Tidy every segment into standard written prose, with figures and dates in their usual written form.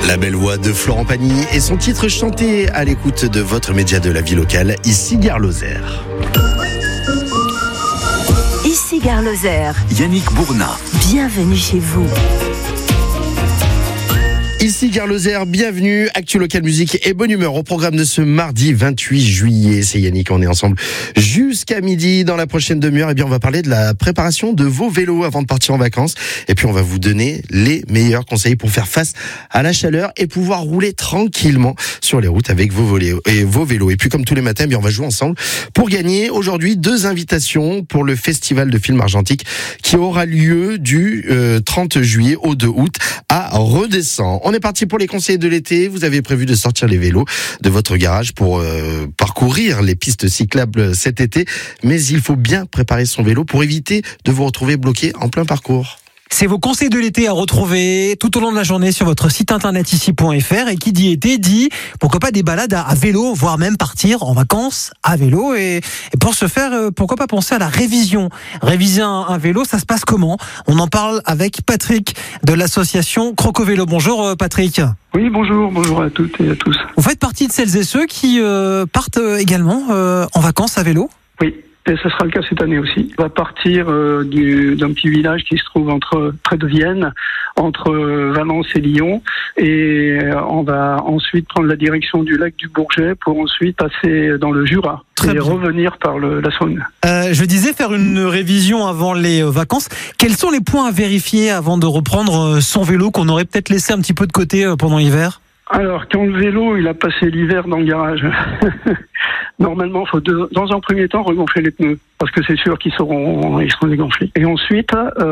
La belle voix de Florent Pagny et son titre chanté à l'écoute de votre média de la vie locale, ici Gare Lozère. Ici Gare Lozère. Yannick Bournat. Bienvenue chez vous. Ici Gare Lozère, bienvenue, Actu Local Musique et bonne humeur au programme de ce mardi 28 juillet. C'est Yannick, on est ensemble jusqu'à midi. Dans la prochaine demi-heure, on va parler de la préparation de vos vélos avant de partir en vacances. Et puis on va vous donner les meilleurs conseils pour faire face à la chaleur et pouvoir rouler tranquillement sur les routes avec vos vélos. Et puis comme tous les matins, on va jouer ensemble pour gagner aujourd'hui 2 invitations pour le Festival de films argentique qui aura lieu du 30 juillet au 2 août à Redescend. On est parti pour les conseils de l'été. Vous avez prévu de sortir les vélos de votre garage pour parcourir les pistes cyclables cet été. Mais il faut bien préparer son vélo pour éviter de vous retrouver bloqué en plein parcours. C'est vos conseils de l'été à retrouver tout au long de la journée sur votre site internet ici.fr. Et qui dit été dit, pourquoi pas des balades à vélo, voire même partir en vacances à vélo. Et pour ce faire, pourquoi pas penser à la révision. Réviser un vélo, ça se passe comment ? On en parle avec Patrick de l'association Croco-Vélo. Bonjour Patrick. Oui, bonjour à toutes et à tous. Vous faites partie de celles et ceux qui partent également en vacances à vélo ? Oui. Et ce sera le cas cette année aussi. On va partir d'un petit village qui se trouve près de Vienne, entre Valence et Lyon. Et on va ensuite prendre la direction du lac du Bourget pour ensuite passer dans le Jura. Et revenir par la Saône. Je disais faire une révision avant les vacances. Quels sont les points à vérifier avant de reprendre son vélo qu'on aurait peut-être laissé un petit peu de côté pendant l'hiver ? Alors, quand le vélo il a passé l'hiver dans le garage, normalement, il faut dans un premier temps regonfler les pneus, parce que c'est sûr qu'ils seront dégonflés. Et ensuite,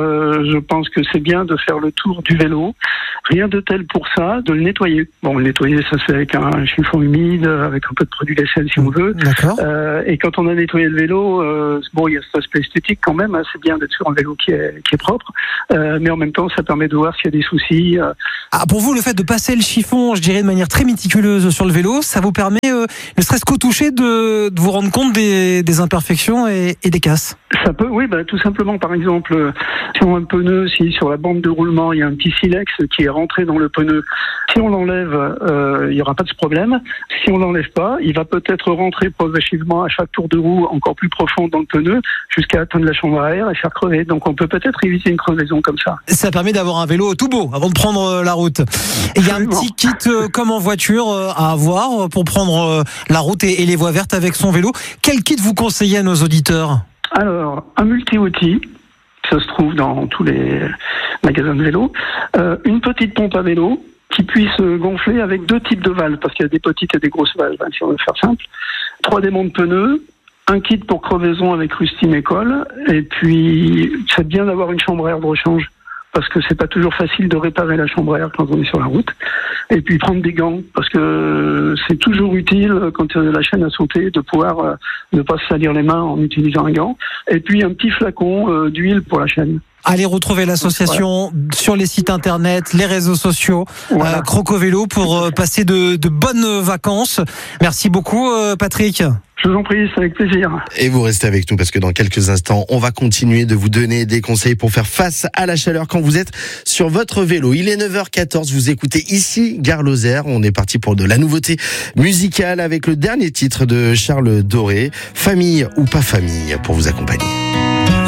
je pense que c'est bien de faire le tour du vélo. Rien de tel pour ça, de le nettoyer. Bon, le nettoyer, ça se fait avec un chiffon humide, avec un peu de produit vaisselle si on veut. D'accord. Et quand on a nettoyé le vélo, il y a cet aspect esthétique quand même. C'est bien d'être sur un vélo qui est propre, mais en même temps, ça permet de voir s'il y a des soucis. Pour vous, le fait de passer le chiffon, je dirais de manière très méticuleuse sur le vélo, ça vous permet, ne serait-ce qu'au toucher, de vous rendre compte des imperfections et des casses. Ça peut, oui, tout simplement, par exemple, si on a un pneu, si sur la bande de roulement, il y a un petit silex qui est rentré dans le pneu, si on l'enlève, il n'y aura pas de problème. Si on l'enlève pas, il va peut-être rentrer progressivement à chaque tour de roue encore plus profond dans le pneu, jusqu'à atteindre la chambre à air et faire crever. Donc on peut peut-être éviter une crevaison comme ça. Ça permet d'avoir un vélo tout beau avant de prendre la route. Et il y a un petit kit comme en voiture à avoir pour prendre la route et les voies vertes avec son vélo. Quel kit vous conseillez à nos auditeurs ? Alors, un multi-outil, ça se trouve dans tous les magasins de vélo, une petite pompe à vélo qui puisse gonfler avec 2 types de valves, parce qu'il y a des petites et des grosses valves, si on veut faire simple, 3 démons de pneus, un kit pour crevaison avec rustine et colle, et puis c'est bien d'avoir une chambre à air de rechange, parce que c'est pas toujours facile de réparer la chambre à air quand on est sur la route. Et puis prendre des gants, parce que c'est toujours utile quand la chaîne a sauté de pouvoir ne pas se salir les mains en utilisant un gant. Et puis un petit flacon d'huile pour la chaîne. Allez retrouver l'association sur les sites internet, les réseaux sociaux, voilà. Croco-Vélo pour passer de bonnes vacances. Merci beaucoup Patrick. Je vous en prie, c'est avec plaisir. Et vous restez avec nous parce que dans quelques instants, on va continuer de vous donner des conseils pour faire face à la chaleur quand vous êtes sur votre vélo. Il est 9h14, vous écoutez ici Gare Lozère. On est parti pour de la nouveauté musicale avec le dernier titre de Charles Doré, Famille ou pas famille, pour vous accompagner.